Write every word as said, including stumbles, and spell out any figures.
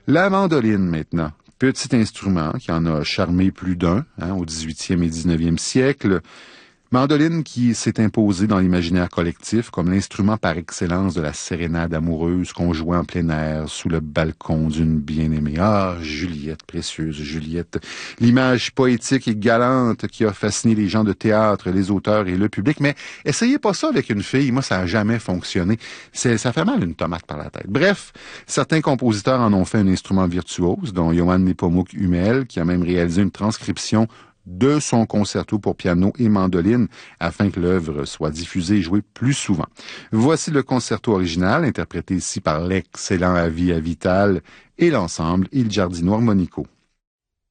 La mandoline, maintenant. Petit instrument qui en a charmé plus d'un, hein, au dix-huitième et dix-neuvième siècle. Mandoline qui s'est imposée dans l'imaginaire collectif comme l'instrument par excellence de la sérénade amoureuse qu'on jouait en plein air sous le balcon d'une bien-aimée. Ah, Juliette, précieuse Juliette. L'image poétique et galante qui a fasciné les gens de théâtre, les auteurs et le public. Mais essayez pas ça avec une fille. Moi, ça a jamais fonctionné. C'est, ça fait mal une tomate par la tête. Bref, certains compositeurs en ont fait un instrument virtuose, dont Johann Nepomuk Hummel, qui a même réalisé une transcription de son concerto pour piano et mandoline afin que l'œuvre soit diffusée et jouée plus souvent. Voici le concerto original, interprété ici par l'excellent Avi Avital et l'ensemble Il Giardino Armonico.